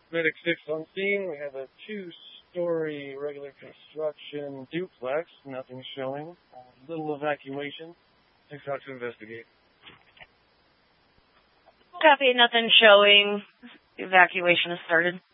Medic 6 on scene. We have a two-story regular construction duplex. Nothing showing. Little evacuation. 6 out to investigate. Copy, nothing showing. Evacuation has started.